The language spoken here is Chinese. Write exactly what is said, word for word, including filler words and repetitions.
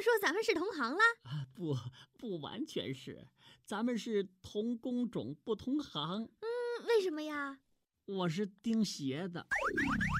说咱们是同行了？ 啊，不，不完全是，咱们是同工种不同行。 嗯，为什么呀？ 我是钉鞋的。